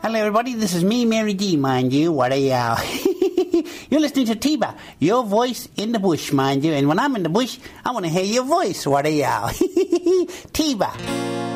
Hello, everybody. This is me, Mary D, mind you. What a yow. You're listening to Tiba, your voice in the bush, mind you. And when I'm in the bush, I want to hear your voice. What a yow. Tiba.